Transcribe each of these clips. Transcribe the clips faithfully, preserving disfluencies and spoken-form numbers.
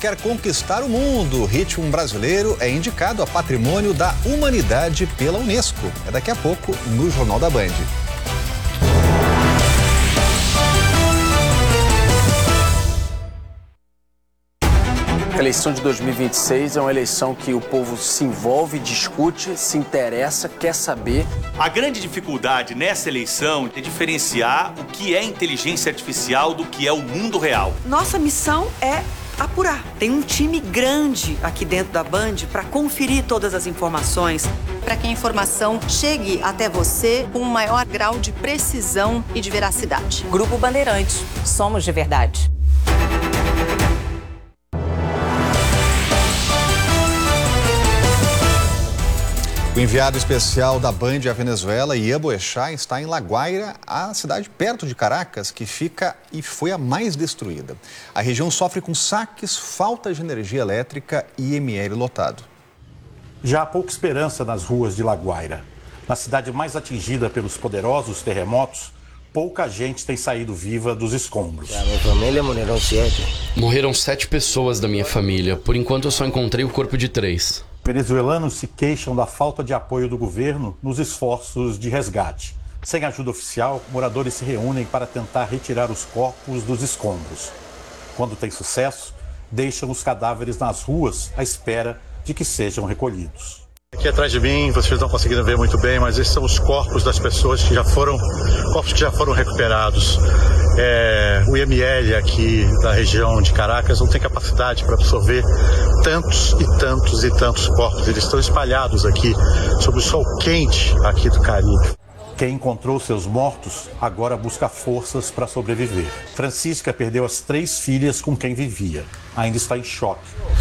quer conquistar o mundo. O ritmo brasileiro é indicado a Patrimônio da Humanidade pela Unesco. É daqui a pouco no Jornal da Band. A eleição de dois mil e vinte e seis é uma eleição que o povo se envolve, discute, se interessa, quer saber. A grande dificuldade nessa eleição é diferenciar o que é inteligência artificial do que é o mundo real. Nossa missão é apurar. Tem um time grande aqui dentro da Band para conferir todas as informações. Para que a informação chegue até você com um maior grau de precisão e de veracidade. Grupo Bandeirantes. Somos de verdade. O enviado especial da Band à Venezuela, Ian Boechat, está em La Guaira, a cidade perto de Caracas, que fica e foi a mais destruída. A região sofre com saques, falta de energia elétrica e I M L lotado. Já há pouca esperança nas ruas de La Guaira. Na cidade mais atingida pelos poderosos terremotos, pouca gente tem saído viva dos escombros. Minha família morreram sete. Morreram sete pessoas da minha família. Por enquanto eu só encontrei o corpo de três. Venezuelanos se queixam da falta de apoio do governo nos esforços de resgate. Sem ajuda oficial, moradores se reúnem para tentar retirar os corpos dos escombros. Quando tem sucesso, deixam os cadáveres nas ruas à espera de que sejam recolhidos. Aqui atrás de mim, vocês não estão conseguindo ver muito bem, mas esses são os corpos das pessoas que já foram, corpos que já foram recuperados. É, o I M L aqui da região de Caracas não tem capacidade para absorver tantos e tantos e tantos corpos. Eles estão espalhados aqui sob o sol quente aqui do Caribe. Quem encontrou seus mortos agora busca forças para sobreviver. Francisca perdeu as três filhas com quem vivia. Ainda está em choque.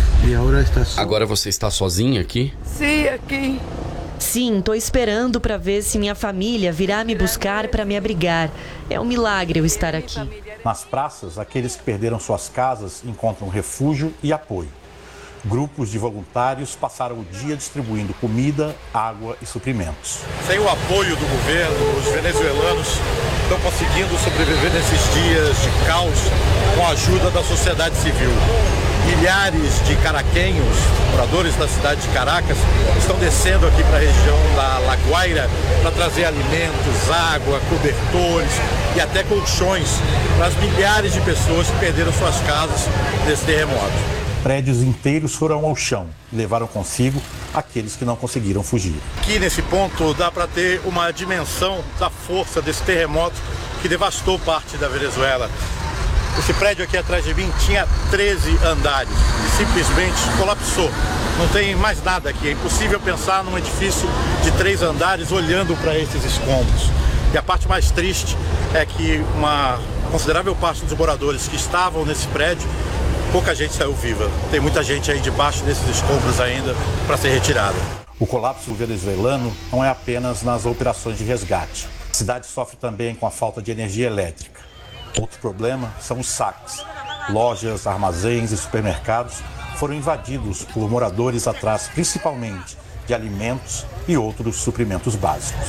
Agora você está sozinha aqui? Sim, aqui. Sim, tô esperando para ver se minha família virá me buscar para me abrigar. É um milagre eu estar aqui. Nas praças, aqueles que perderam suas casas encontram refúgio e apoio. Grupos de voluntários passaram o dia distribuindo comida, água e suprimentos. Sem o apoio do governo, os venezuelanos estão conseguindo sobreviver nesses dias de caos com a ajuda da sociedade civil. Milhares de caraquenhos, moradores da cidade de Caracas, estão descendo aqui para a região da La Guaira para trazer alimentos, água, cobertores e até colchões para as milhares de pessoas que perderam suas casas nesse terremoto. Prédios inteiros foram ao chão e levaram consigo aqueles que não conseguiram fugir. Aqui nesse ponto dá para ter uma dimensão da força desse terremoto que devastou parte da Venezuela. Esse prédio aqui atrás de mim tinha treze andares e simplesmente colapsou. Não tem mais nada aqui. É impossível pensar num edifício de três andares olhando para esses escombros. E a parte mais triste é que uma considerável parte dos moradores que estavam nesse prédio, pouca gente saiu viva. Tem muita gente aí debaixo desses escombros ainda para ser retirada. O colapso venezuelano não é apenas nas operações de resgate. A cidade sofre também com a falta de energia elétrica. Outro problema são os saques. Lojas, armazéns e supermercados foram invadidos por moradores atrás principalmente de alimentos e outros suprimentos básicos.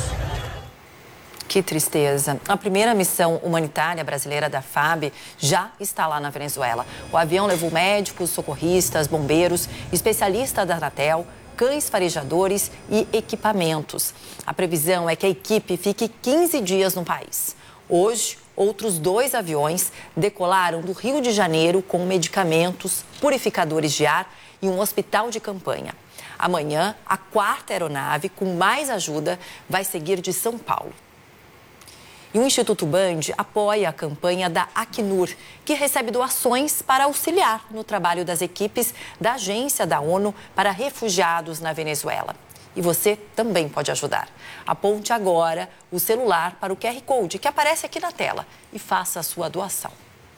Que tristeza. A primeira missão humanitária brasileira da F A B já está lá na Venezuela. O avião levou médicos, socorristas, bombeiros, especialistas da Anatel, cães farejadores e equipamentos. A previsão é que a equipe fique quinze dias no país. Hoje, outros dois aviões decolaram do Rio de Janeiro com medicamentos, purificadores de ar e um hospital de campanha. Amanhã, a quarta aeronave, com mais ajuda, vai seguir de São Paulo. E o Instituto Band apoia a campanha da Acnur, que recebe doações para auxiliar no trabalho das equipes da Agência da ONU para Refugiados na Venezuela. E você também pode ajudar. Aponte agora o celular para o Q R Code que aparece aqui na tela e faça a sua doação.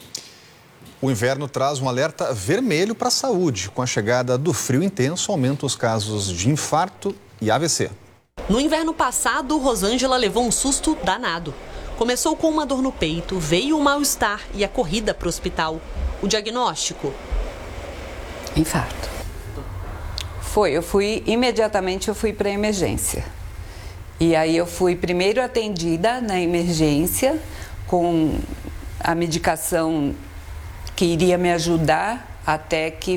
O inverno traz um alerta vermelho para a saúde. Com a chegada do frio intenso, aumentam os casos de infarto e A V C. No inverno passado, Rosângela levou um susto danado. Começou com uma dor no peito, veio um mal-estar e a corrida para o hospital. O diagnóstico? Infarto. Foi, eu fui, imediatamente eu fui para a emergência. E aí eu fui primeiro atendida na emergência com a medicação que iria me ajudar até que